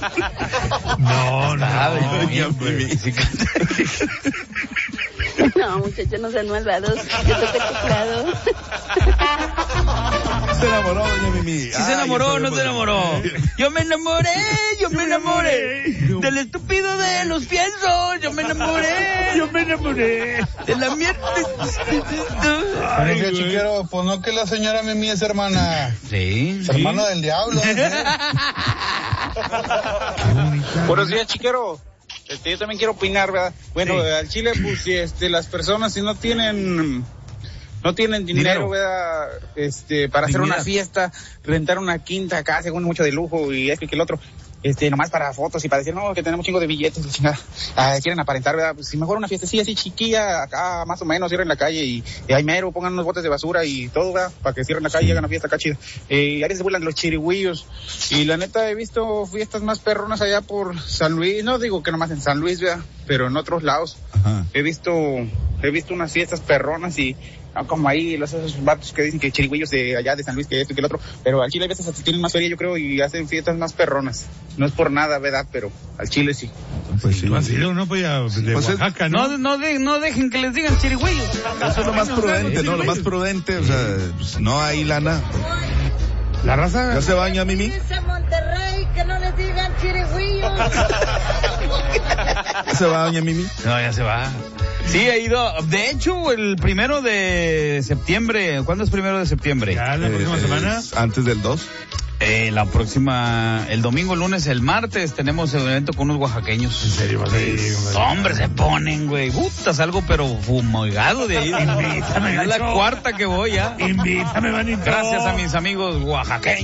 No. No, muchachos, no sean malvados. Yo toco el teclado. Se enamoró, doña Mimi. Si se enamoró o no se enamoró. Yo me enamoré del estúpido de los piensos. Yo me enamoré de la mierda. Buenos días, chiquero. Pues no que la señora Mimi es hermana. Sí. Es hermana del diablo. Buenos días, chiquero. Yo también quiero opinar, ¿verdad? Bueno, al Chile, pues, las personas si no tienen dinero, ¿verdad? Para hacer una fiesta, rentar una quinta acá, según mucho de lujo y que el otro, nomás para fotos y para decir, no, que tenemos chingo de billetes, quieren aparentar, ¿verdad? Pues si mejor una fiesta así chiquilla, acá más o menos, cierren la calle y ahí mero, pongan unos botes de basura y todo, ¿verdad? Para que cierren la calle y hagan una fiesta acá chida. Ahí se vuelan los chirigüillos. Y la neta he visto fiestas más perronas allá por San Luis, no digo que nomás en San Luis, ¿verdad? Pero en otros lados. Ajá. He visto unas fiestas perronas y no como ahí esos vatos que dicen que chirigüillos de allá de San Luis, que esto y que el otro, pero al Chile a veces tienen más feria, yo creo, y hacen fiestas más perronas. No es por nada, ¿verdad? Pero al Chile sí. Pues sí. No, pues ya de Oaxaca, ¿no? No dejen que les digan chirigüillos. Eso es lo más prudente, ¿no? Lo más prudente, o sea, pues, no hay lana. La raza. ¿Ya se baña, Mimi? Dice Monterrey que no les digan chirigüillos. ¿Ya se va, doña Mimi? No, ya se va. Sí, ha ido. De hecho, el 1 de septiembre. ¿Cuándo es 1 de septiembre? Ya, la próxima semana. Antes del 2. La próxima, el domingo, lunes, el martes, tenemos el evento con unos oaxaqueños. ¿En serio vas a ir? Hombre, se ponen, güey. Puta, salgo pero fumigado de ahí. Invítame, es la cuarta que voy ya. Invítame, manito. Gracias a mis amigos oaxaqueños.